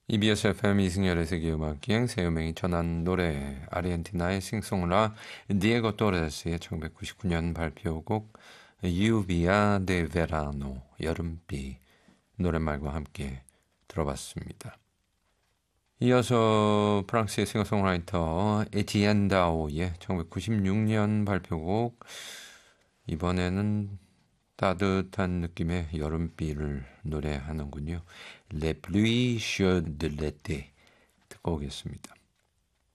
EBS FM 이승열의 세계음악기행 새음악이 전한 노래 아르헨티나의 싱송라 디에고 토레스의 1999년 발표곡 유비아 데 베라노 여름비 노랫말과 함께 들어봤습니다. 이어서 프랑스의 싱어송라이터 에티엔 다오의 1996년 발표곡 이번에는 따뜻한 느낌의 여름비를 노래하는군요. Les pluies chaudes de l'été 듣고 오겠습니다.